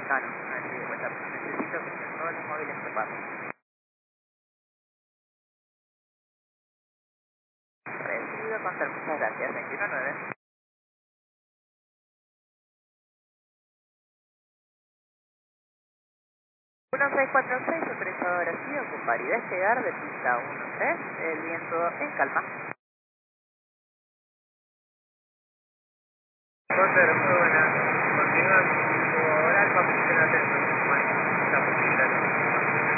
No, no estoy de vuelta. Necesito que estén todos los móviles ocupados. Recibido con muchas gracias. 219. 1646, autorizado ahora sí, ocupar y despegar de pista 13, el viento en calma. Cotter, muy buena. Continúa como oral, posición atento.